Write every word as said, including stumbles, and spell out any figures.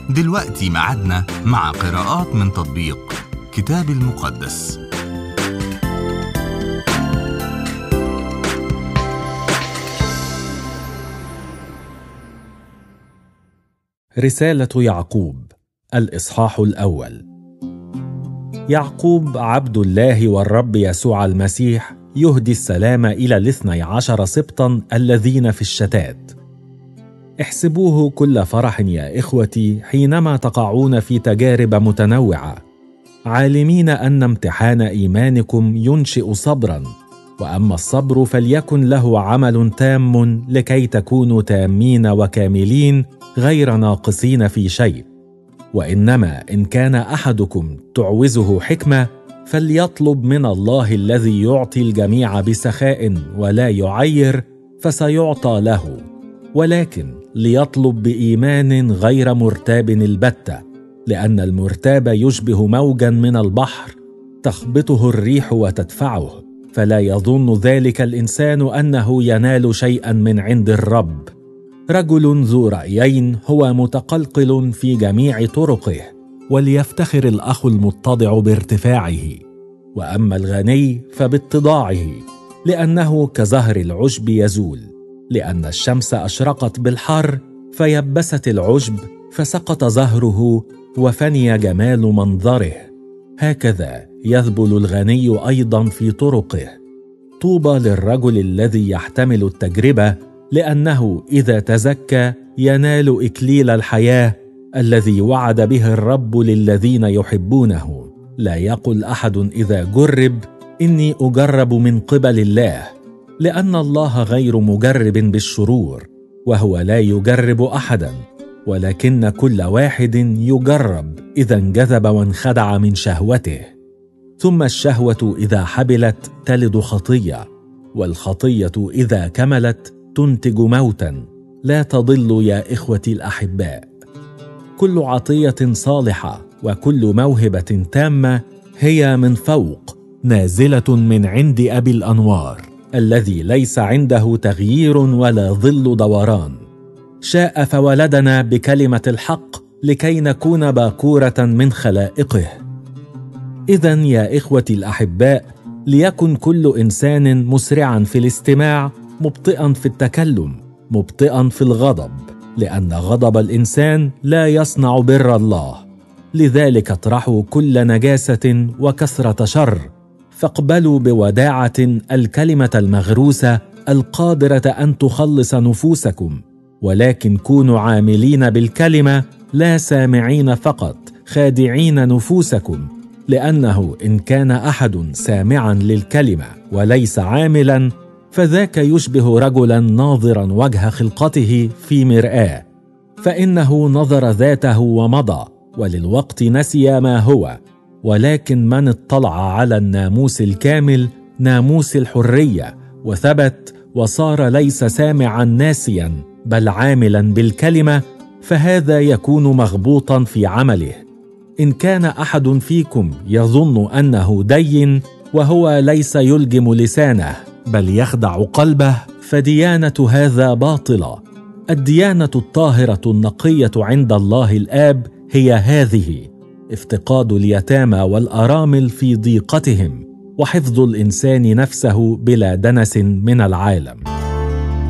دلوقتي ميعادنا مع قراءات من تطبيق كتاب المقدس. رسالة يعقوب الإصحاح الأول. يعقوب عبد الله والرب يسوع المسيح يهدي السلام إلى الاثني عشر سبطا الذين في الشتات. احسبوه كل فرح يا إخوتي حينما تقعون في تجارب متنوعة، عالمين أن امتحان إيمانكم ينشئ صبرا، وأما الصبر فليكن له عمل تام لكي تكونوا تامين وكاملين غير ناقصين في شيء. وإنما إن كان أحدكم تعوزه حكمة فليطلب من الله الذي يعطي الجميع بسخاء ولا يعير فسيعطى له، ولكن ليطلب بإيمان غير مرتاب البتة، لأن المرتاب يشبه موجا من البحر تخبطه الريح وتدفعه، فلا يظن ذلك الإنسان أنه ينال شيئا من عند الرب. رجل ذو رأيين هو متقلقل في جميع طرقه، وليفتخر الأخ المتضع بارتفاعه، وأما الغني فباتضاعه، لأنه كزهر العشب يزول، لأن الشمس أشرقت بالحر فيبست العشب فسقط زهره وفني جمال منظره. هكذا يذبل الغني أيضا في طرقه. طوبى للرجل الذي يحتمل التجربة، لأنه إذا تزكى ينال إكليل الحياة الذي وعد به الرب للذين يحبونه. لا يقل أحد إذا جرب إني أجرب من قبل الله، لأن الله غير مجرب بالشرور، وهو لا يجرب أحدا، ولكن كل واحد يجرب إذا انجذب وانخدع من شهوته. ثم الشهوة إذا حبلت تلد خطية، والخطية إذا كملت تنتج موتا. لا تضلوا يا إخوتي الأحباء. كل عطية صالحة وكل موهبة تامة هي من فوق، نازلة من عند أبي الأنوار، الذي ليس عنده تغيير ولا ظل دوران. شاء فولدنا بكلمة الحق لكي نكون باكورة من خلائقه. إذن يا إخوتي الأحباء، ليكن كل إنسان مسرعا في الاستماع، مبطئا في التكلم، مبطئا في الغضب، لأن غضب الإنسان لا يصنع بر الله. لذلك اطرحوا كل نجاسة وكثرة شر، فاقبلوا بوداعة الكلمة المغروسة القادرة أن تخلص نفوسكم، ولكن كونوا عاملين بالكلمة لا سامعين فقط، خادعين نفوسكم، لأنه إن كان أحد سامعا للكلمة وليس عاملا فذاك يشبه رجلا ناظرا وجه خلقته في مرآة، فإنه نظر ذاته ومضى، وللوقت نسي ما هو. ولكن من اطلع على الناموس الكامل، ناموس الحرية، وثبت وصار ليس سامعا ناسيا بل عاملا بالكلمة، فهذا يكون مغبوطا في عمله. إن كان أحد فيكم يظن أنه دين وهو ليس يلجم لسانه بل يخدع قلبه، فديانة هذا باطلة. الديانة الطاهرة النقية عند الله الآب هي هذه: افتقاد اليتامى والأرامل في ضيقتهم، وحفظ الإنسان نفسه بلا دنس من العالم.